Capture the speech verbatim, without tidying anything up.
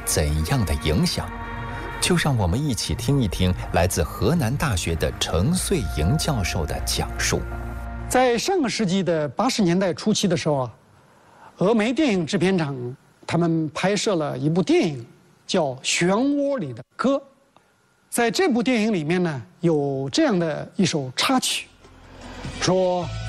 怎样的影响？就让我们一起听一听来自河南大学的程穗莹教授的讲述。 在上个世纪的八十年代初期的时候啊，峨眉电影制片厂他们拍摄了一部电影，叫《漩涡里的歌》。在这部电影里面呢，有这样的一首插曲，说